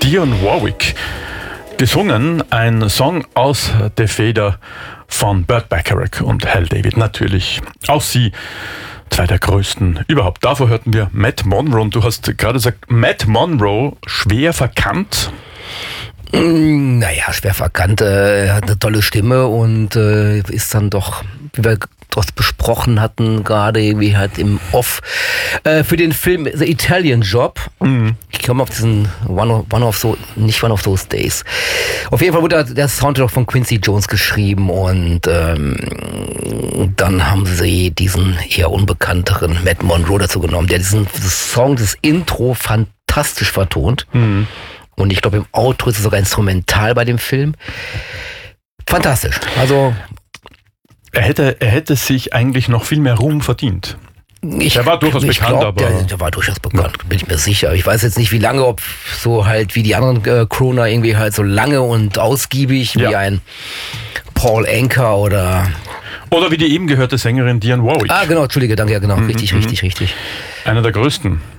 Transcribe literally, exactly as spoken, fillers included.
Dionne Warwick. Gesungen ein Song aus der Feder von Burt Bacharach und Hal David. Natürlich auch sie, zwei der größten überhaupt. Davor hörten wir Matt Monro und du hast gerade gesagt, Matt Monro schwer verkannt. Naja, schwer verkannt. Er hat eine tolle Stimme und äh, ist dann doch, wie wir das besprochen hatten, gerade irgendwie halt im Off, äh, für den Film The Italian Job. Mhm. Ich komme auf diesen One of, One of so, nicht One of Those Days. Auf jeden Fall wurde der Soundtrack von Quincy Jones geschrieben und ähm, dann haben sie diesen eher unbekannteren Matt Monro dazu genommen, der diesen Song, das Intro fantastisch vertont. Mhm. Und ich glaube, im Outro ist es sogar instrumental bei dem Film. Fantastisch. Also Er hätte, er hätte sich eigentlich noch viel mehr Ruhm verdient. Ich, er war durchaus ich bekannt, glaub, aber... Der, der war durchaus bekannt, ja. Bin ich mir sicher. Ich weiß jetzt nicht, wie lange, ob so halt wie die anderen äh, Crooner irgendwie halt so lange und ausgiebig ja. wie ein Paul Anka oder... Oder wie die eben gehörte Sängerin Dionne Warwick. Ah, genau, Entschuldige, danke, ja genau. Mhm, richtig, mhm. richtig, richtig. Einer der größten